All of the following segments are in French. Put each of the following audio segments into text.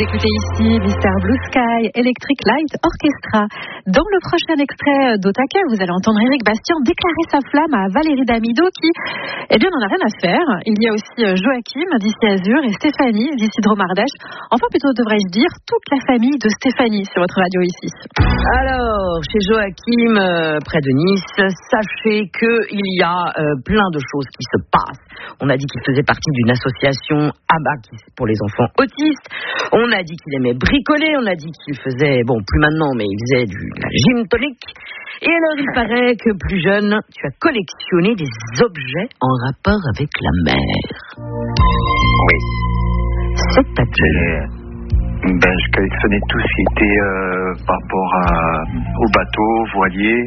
écoutez ici Mr. Blue Sky, Electric Light Orchestra. Dans le prochain extrait d'Otaka, vous allez entendre Éric Bastien déclarer sa flamme à Valérie Damido qui, n'en a rien à faire. Il y a aussi Joachim d'ici Azur et Stéphanie d'ici Dromardèche. Enfin, plutôt devrais-je dire toute la famille de Stéphanie sur votre radio ici. Alors, chez Joachim, près de Nice, sachez qu'il y a plein de choses qui se passent. On a dit qu'il faisait partie d'une association ABBA pour les enfants autistes. On a dit qu'il aimait bricoler. On a dit qu'il faisait, plus maintenant, mais il faisait de la gym tonique. Et alors, il paraît que plus jeune, tu as collectionné des objets en rapport avec la mer. Oui. C'est-à-dire? Je collectionnais tout ce qui était par rapport au bateau, voilier,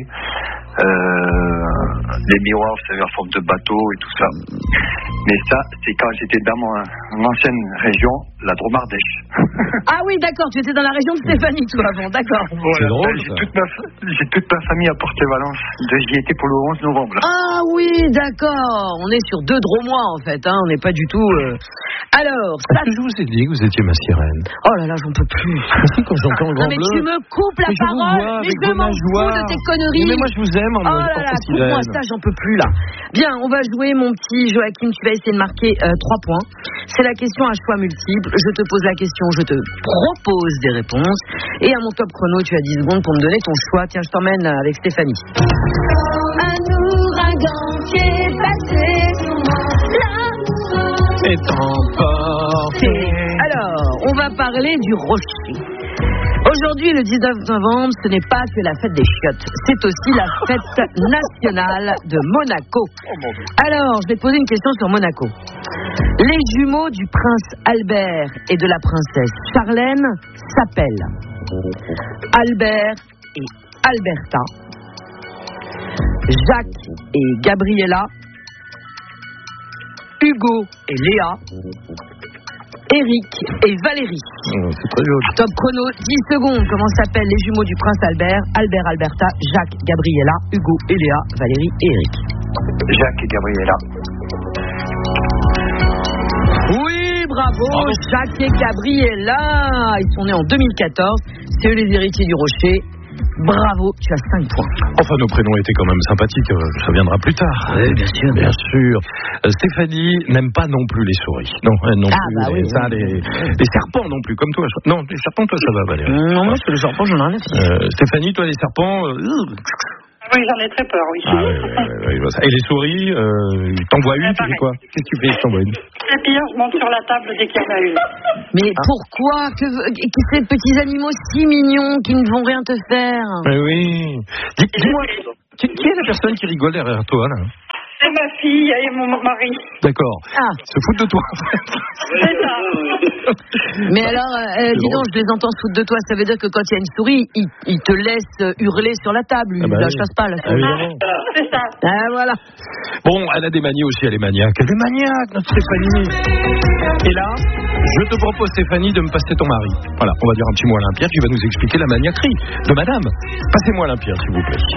les miroirs, vous savez, en forme de bateau et tout ça. Mais ça, c'est quand j'étais dans mon ancienne région, la Dromardèche. Ah oui, d'accord, tu étais dans la région de Stéphanie, toi, avant, d'accord. Voilà, c'est drôle, j'ai toute ma famille à Porte-Valence. J'y étais pour le 11 novembre. Là. Ah oui, d'accord. On est sur 2 Dromois, en fait, hein. On n'est pas du tout... Alors, ça... Je vous ai dit que vous étiez ma sirène. Oh là là, j'en peux plus. Quand j'entends le grand mais bleu... tu me coupes la parole, mais je m'en fous de tes conneries. Mais moi, je vous aime en tant que sirène. Coupe-moi ça, j'en peux plus, là. Bien, on va jouer, mon petit Joachim. Tu vas essayer de marquer 3 points. C'est la question à choix multiple. Je te pose la question, je te propose des réponses. Et à mon top chrono, tu as 10 secondes pour me donner ton choix. Tiens, je t'emmène avec Stéphanie. Un ouragan qui est passé sur moi. est emporté. Alors, on va parler du rocher. Aujourd'hui, le 19 novembre, ce n'est pas que la fête des chiottes, c'est aussi la fête nationale de Monaco. Alors, je vais te poser une question sur Monaco. Les jumeaux du prince Albert et de la princesse Charlène s'appellent Albert et Alberta, Jacques et Gabriella, Hugo et Léa, Eric et Valérie. C'est très joli. Top chrono, 10 secondes. Comment s'appellent les jumeaux du prince Albert? Albert, Alberta, Jacques, Gabriella, Hugo et Léa, Valérie et Eric. Jacques et Gabriella. Oui, bravo, Jacques et Gabriella. Ils sont nés en 2014. C'est eux les héritiers du rocher. Bravo, tu as 5 points. Enfin, nos prénoms étaient quand même sympathiques. Ça viendra plus tard. Oui, bien sûr. Bien sûr. Stéphanie n'aime pas non plus les souris. Non, non plus. Bah oui, les serpents non plus, comme toi. Non, les serpents, toi, ça va, Valérie. Non, moi, les serpents, j'en ai rien à faire. Stéphanie, toi, les serpents... Oui, j'en ai très peur, oui. Ah, oui. Et les souris, t'en vois une, tu fais quoi? Qu'est-ce que tu fais si t'en vois une? C'est pire, je monte sur la table dès qu'il y en a une. Mais pourquoi que ces petits animaux si mignons qui ne vont rien te faire? Mais oui. Dis-moi, qui est la personne qui rigole derrière toi, là? C'est ma fille et mon mari. D'accord. Se foutent de toi, en fait. C'est ça. Mais alors, dis donc, je les entends se foutre de toi. Ça veut dire que quand il y a une souris, ils te laissent hurler sur la table. Ils la chassent pas, la souris. C'est ça. Ah, voilà. Bon, elle a des manies aussi, elle est maniaque. Elle est maniaque, notre Stéphanie. Et là, je te propose, Stéphanie, de me passer ton mari. Voilà, on va dire un petit mot à Alain-Pierre qui va nous expliquer la maniaquerie de madame. Passez-moi Alain-Pierre, s'il vous plaît.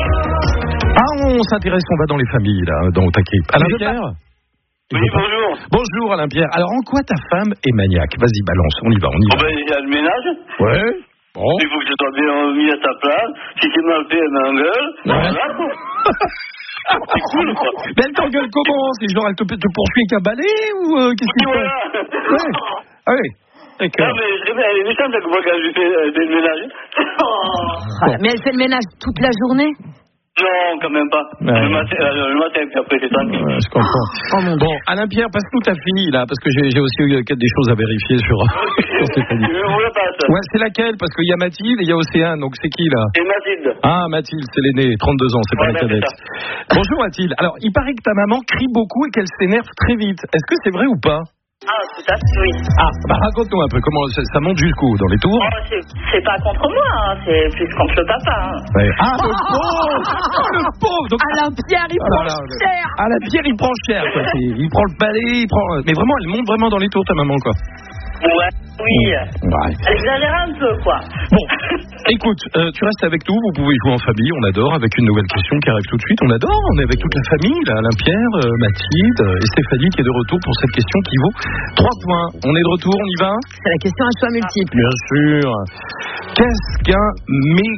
On s'intéresse, on va dans les familles, là, dans Otaki. Alain-Pierre? Oui, bonjour. Bonjour, Alain-Pierre. Alors, en quoi ta femme est maniaque? Vas-y, balance, on y va. Il y a le ménage. Ouais. Bon. Il faut que je sois bien mis à sa place. Si c'est mal fait, elle m'engueule. Ouais. Voilà, quoi. C'est cool, quoi. Mais elle t'engueule comment? C'est genre, elle te poursuit avec un balai ou qu'est-ce qu'il fait? Ouais. Ah oui. Non, mais elle est méchante, moi, quand je fais le ménage. Mais elle fait le ménage toute la journée? Non, quand même pas. Ouais. Le matin, puis après, c'est tranquille. Ouais, je comprends. Bon, Alain-Pierre, passe-nous ta fille, là, parce que j'ai aussi eu des choses à vérifier sur Stéphanie. Je vous la passe. Ouais, c'est laquelle? Parce qu'il y a Mathilde et il y a Océane, donc c'est qui, là? C'est Mathilde. Ah, Mathilde, c'est l'aînée, 32 ans, c'est pas la cadette. Bonjour, Mathilde. Alors, il paraît que ta maman crie beaucoup et qu'elle s'énerve très vite. Est-ce que c'est vrai ou pas? Ah, tout à fait, oui. Raconte-nous un peu comment ça monte jusqu'où? Dans les tours? Oh, c'est pas contre moi, hein, c'est plus contre le papa. Hein. Ouais. Ah, le pauvre! Le pauvre! Donc, Alain-Pierre, il prend cher! Alain-Pierre, il prend cher, quoi. Il prend le balai, il prend... Mais vraiment, elle monte vraiment dans les tours, ta maman, quoi. Ouais, oui. Ouais. Elle exagère un peu, quoi. Bon, écoute, tu restes avec nous, vous pouvez jouer en famille, on adore, avec une nouvelle question qui arrive tout de suite, on adore, on est avec toute la famille, là, Alain Pierre, Mathilde et Stéphanie qui est de retour pour cette question qui vaut 3 points. On est de retour, on y va ? C'est la question à choix multiple. Bien sûr. Qu'est-ce qu'un mégalodon ?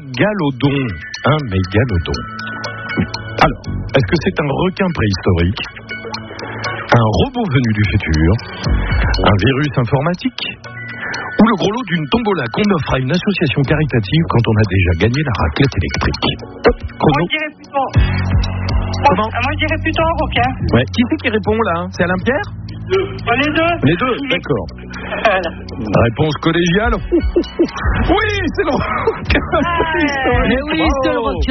Un mégalodon. Alors, est-ce que c'est un requin préhistorique ? Un robot venu du futur ? Un virus informatique ? Ou le gros lot d'une tombola qu'on offre à une association caritative quand on a déjà gagné la raclette électrique ? Hop, chrono. Moi, je dirais plutôt... Comment ? Moi, je dirais plutôt un requin. Ouais. Qui c'est qui répond là ? C'est Alain Pierre ? Les deux. Les deux, d'accord. Réponse collégiale. Oui, c'est le requin. Mais oui, c'est le requin.